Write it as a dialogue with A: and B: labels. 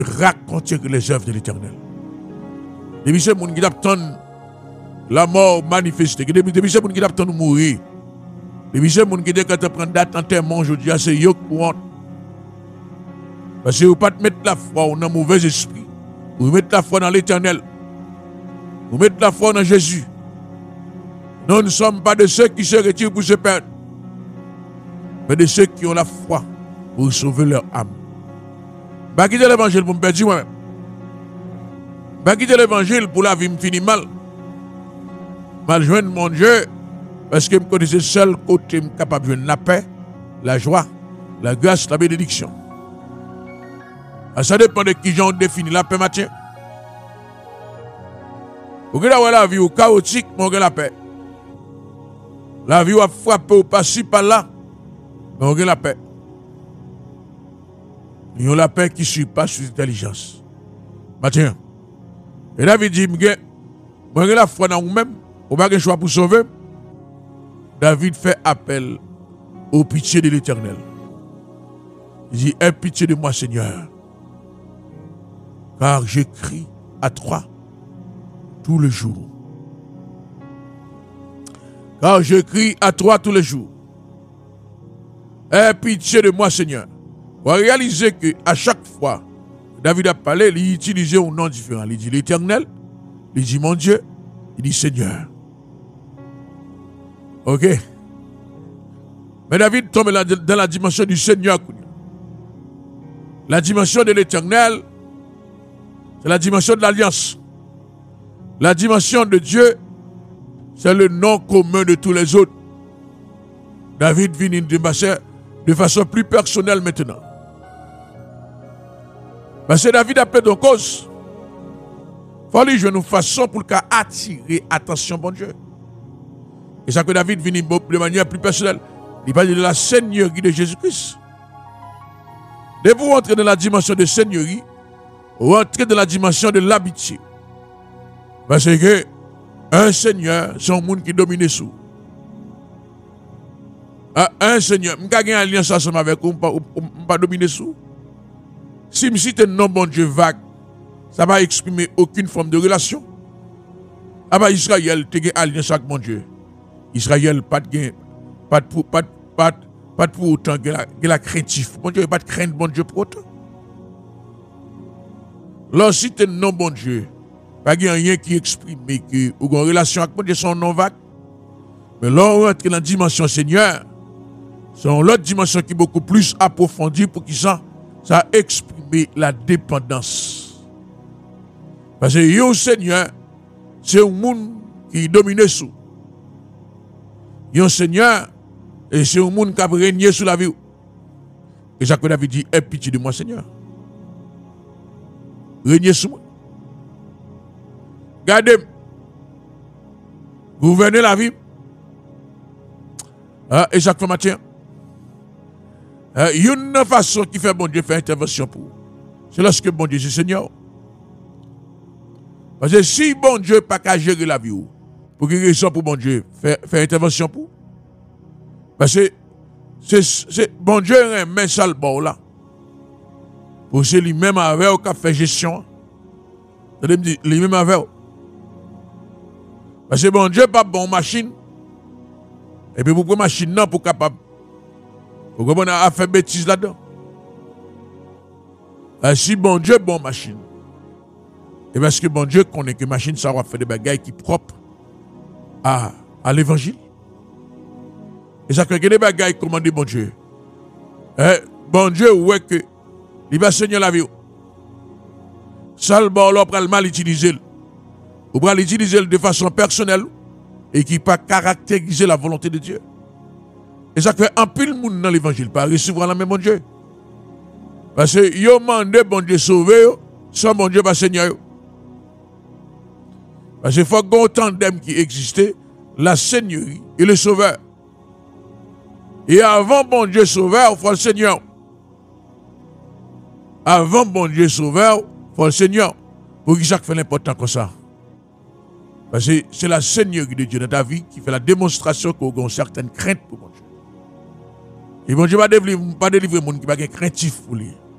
A: raconter les œuvres de l'Éternel. Depuis ce monde qui attend la mort manifestée, depuis ce monde qui attend nous mourir, depuis ce monde qui dit quand tu prends date d'enterrement aujourd'hui, c'est yok pour honte. Parce que vous ne pouvez pas mettre la foi dans un mauvais esprit. Vous mettez la foi dans l'Éternel. Vous mettez la foi dans Jésus. Nous ne sommes pas de ceux qui se retirent pour se perdre, mais de ceux qui ont la foi pour sauver leur âme. Bah quitter l'évangile pour me perdre moi-même. Bah quitter l'évangile pour la vie me finit mal. Mal joindre mon Dieu parce que je connais le seul côté capable de joindre la paix, la joie, la grâce, la bénédiction. Ça dépend de qui j'en définit la paix matin. Vous regardez la vie chaotique, mais on a la paix. La vie va frapper au pas-ci, par là, mais on a la paix. Ils ont la paix qui ne suit pas sur l'intelligence. Matin. Et David dit, moi j'ai la foi dans vous-même, vous n'avez pas de choix pour sauver. David fait appel aux pitiés de l'Éternel. Il dit, aie pitié de moi, Seigneur, car je crie à toi tous les jours. Car je crie à toi tous les jours. Aie pitié de moi, Seigneur. Vous réalisez qu'à chaque fois, David a parlé, il utilisait un nom différent. Il dit l'Éternel, il dit mon Dieu, il dit Seigneur. Ok. Mais David tombe dans la dimension du Seigneur. La dimension de l'Éternel, c'est la dimension de l'alliance. La dimension de Dieu, c'est le nom commun de tous les autres. David vient de façon plus personnelle maintenant. Parce que David a pris de cause. Il faut lui jouer une façon pour attirer attention, bon Dieu. Et ça que David vient de manière plus personnelle. Il parle de la seigneurie de Jésus-Christ. Dès que vous entrez dans la dimension de seigneurie, vous entrez dans la dimension de l'habitude. Parce que un seigneur, c'est un monde qui domine sous. Un seigneur, je n'ai pas alliance ensemble avec vous, je ne pas dominer sous. Si je cite un nom bon Dieu vague, ça ne va exprimer aucune forme de relation. Israël, tu as alliance avec mon Dieu. Israël, pas de pour autant que la craintif. Bon Dieu, pas de crainte, bon Dieu pour autant. Lorsque tu as un nom bon Dieu, pas de rien qui exprime que ou en relation avec mon Dieu, son nom vague. Mais là, on entre dans la dimension Seigneur. C'est l'autre dimension qui est beaucoup plus approfondie pour qu'il ça exprime la dépendance. Parce que le Seigneur, c'est un monde qui domine sous. Le Seigneur, et c'est un monde qui a régné sur la vie. Et ça que David dit, aie pitié de moi, Seigneur. Régner sur moi. Gardez, gouvernez la vie. Et ça que matin. Une façon qui fait bon Dieu faire intervention pour vous. C'est lorsque bon Dieu, c'est Seigneur. Parce que si bon Dieu n'a pas qu'à gérer la vie, pour qu'il raison pour bon Dieu faire intervention pour vous. Parce que c'est bon Dieu remet ça le bord là. Pour c'est lui-même avec qui a fait gestion. C'est lui-même avec. Parce que bon Dieu n'a pas bon machine. Et puis pour machine non pour capable. Pour qu'on a fait bêtise là-dedans. Si bon Dieu bon machine. Et parce que bon Dieu connaît que machine ça va faire des bagailles qui propres à l'évangile. Et ça crée des bagailles commandées bon Dieu. Bon Dieu ouais que il va saigner la vie. Ça le bon là pour mal utiliser. Ou pour l'utiliser de façon personnelle et qui pas caractériser la volonté de Dieu. Et ça fait un pile monde dans l'évangile pas recevoir la même bon Dieu. Parce que yo mandé bon Dieu sauver sans bon Dieu pas Seigneur. Parce qu'il faut qu'on tandem qui existait, la seigneurie et le sauveur. Et avant bon Dieu sauveur, il faut le Seigneur. Avant bon Dieu sauveur, il faut le Seigneur. Pour qui ça fait l'important comme ça? Parce que c'est la seigneurie de Dieu dans ta vie qui fait la démonstration qu'on a une certaine crainte pour bon Dieu. Et bon Dieu ne va pas délivrer les gens qui ne sont pas craintifs pour lui.